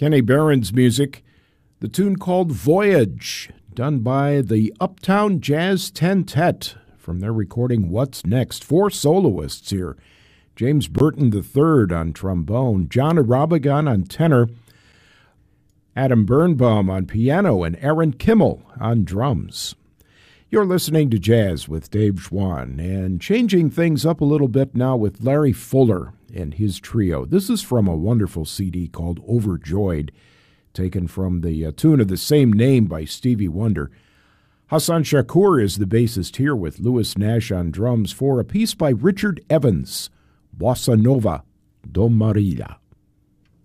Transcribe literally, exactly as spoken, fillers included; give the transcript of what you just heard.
Kenny Barron's music, the tune called Voyage, done by the Uptown Jazz Tentet from their recording What's Next. Four soloists here. James Burton the third on trombone, John Arabagan on tenor, Adam Birnbaum on piano, and Aaron Kimmel on drums. You're listening to Jazz with Dave Schwann, and changing things up a little bit now with Larry Fuller and his trio. This is from a wonderful C D called Overjoyed, taken from the uh, tune of the same name by Stevie Wonder. Hassan Shakur is the bassist here with Louis Nash on drums for a piece by Richard Evans, Bossa Nova do Maria.